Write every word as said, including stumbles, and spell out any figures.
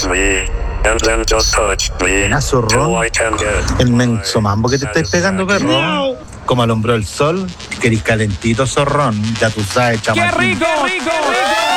touch me, and then just touch me, Una zorrón. till I can get El menso mambo que te estáis pegando, perro. Como alumbró el sol, querís calentito, zorrón. Ya tú sabes, ¡Qué chamaquín. rico, rico, rico!